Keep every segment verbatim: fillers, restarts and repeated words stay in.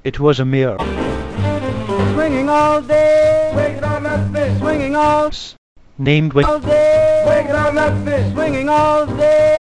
It was a mirror. Swinging all day, waiting on that fish. Swinging all named with all day, waiting on that fish. Swinging all day.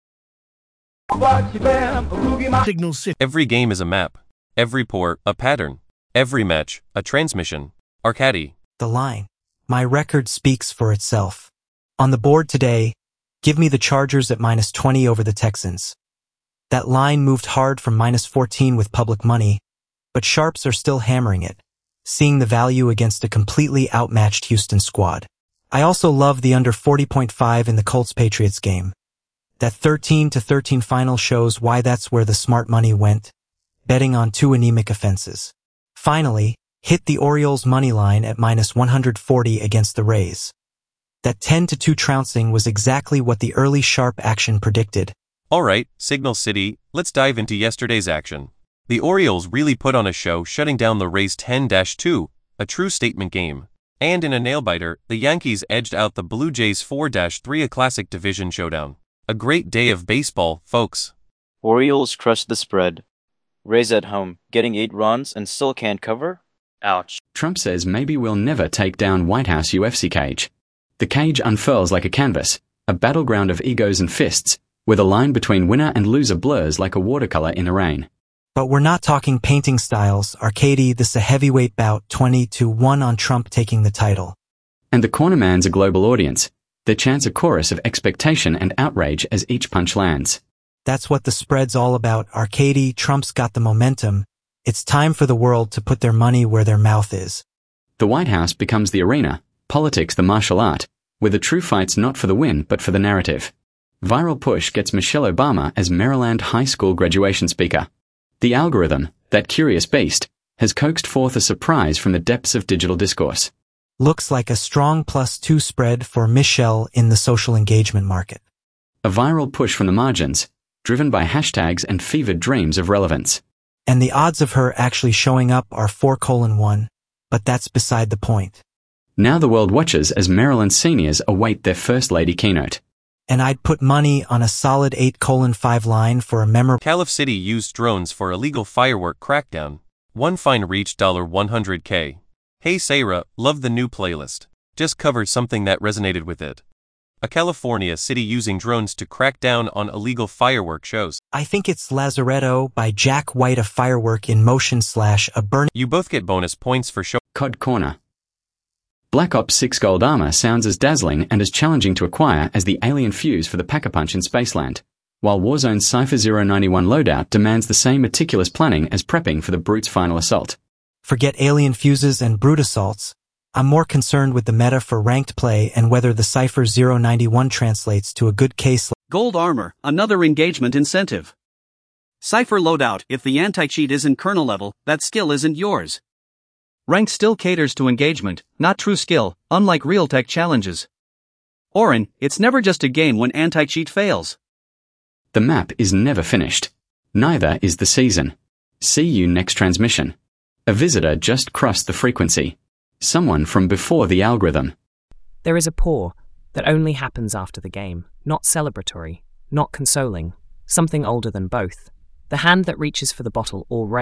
Watch you bam, a boogie my Signal City. Every game is a map. Every port, a pattern. Every match, a transmission. Arcady. The line. My record speaks for itself. On the board today, give me the Chargers at minus twenty over the Texans. That line moved hard from minus fourteen with public money, but sharps are still hammering it, seeing the value against a completely outmatched Houston squad. I also love the under forty point five in the Colts-Patriots game. That thirteen to thirteen final shows why that's where the smart money went, betting on two anemic offenses. Finally, hit the Orioles money line at minus one hundred forty against the Rays. That ten to two trouncing was exactly what the early sharp action predicted. Alright, Signal City, let's dive into yesterday's action. The Orioles really put on a show shutting down the Rays ten to two, a true statement game. And in a nail-biter, the Yankees edged out the Blue Jays four to three, a classic division showdown. A great day of baseball, folks. Orioles crushed the spread. Rays at home, getting eight runs and still can't cover? Ouch. Trump says maybe we'll never take down White House U F C cage. The cage unfurls like a canvas, a battleground of egos and fists, where the line between winner and loser blurs like a watercolor in the rain. But we're not talking painting styles. Arcady, this is a heavyweight bout, twenty to one on Trump taking the title. And the cornerman's a global audience. They chants a chorus of expectation and outrage as each punch lands. That's what the spread's all about. Arcady, Trump's got the momentum. It's time for the world to put their money where their mouth is. The White House becomes the arena, politics the martial art, where the true fight's not for the win but for the narrative. Viral push gets Michelle Obama as Maryland high school graduation speaker. The algorithm, that curious beast, has coaxed forth a surprise from the depths of digital discourse. Looks like a strong plus two spread for Michelle in the social engagement market. A viral push from the margins, driven by hashtags and fevered dreams of relevance. And the odds of her actually showing up are four colon one, but that's beside the point. Now the world watches as Maryland seniors await their First Lady keynote. And I'd put money on a solid eight colon five line for a memorable. Calif City used drones for illegal firework crackdown. One fine reached one hundred K. Hey Sarah, love the new playlist. Just covered something that resonated with it. A California city using drones to crack down on illegal firework shows. I think it's Lazaretto by Jack White, a firework in motion slash a burn. You both get bonus points for show. C O D Corner. Black Ops six gold armor sounds as dazzling and as challenging to acquire as the alien fuse for the Pack-a-Punch in Spaceland, while Warzone's Cypher zero ninety-one loadout demands the same meticulous planning as prepping for the Brute's final assault. Forget alien fuses and brute assaults. I'm more concerned with the meta for ranked play and whether the Cypher zero ninety-one translates to a good case. Gold armor, another engagement incentive. Cypher loadout, if the anti-cheat isn't kernel level, that skill isn't yours. Ranked still caters to engagement, not true skill, unlike Realtek challenges. Orin, it's never just a game when anti-cheat fails. The map is never finished. Neither is the season. See you next transmission. A visitor just crossed the frequency. Someone from before the algorithm. There is a pour that only happens after the game, not celebratory, not consoling, something older than both. The hand that reaches for the bottle or